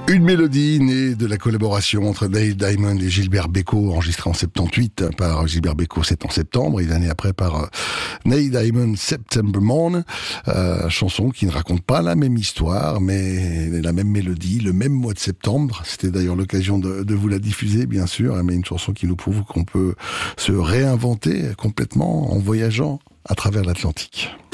Une mélodie née de la collaboration entre Neil Diamond et Gilbert Bécaud, enregistrée en 78 par Gilbert Bécaud, c'est en septembre, et l'année après par Neil Diamond, September Morn, chanson qui ne raconte pas la même histoire, mais la même mélodie, le même mois de septembre. C'était d'ailleurs l'occasion de vous la diffuser, bien sûr, mais une chanson qui nous prouve qu'on peut se réinventer complètement en voyageant à travers l'Atlantique.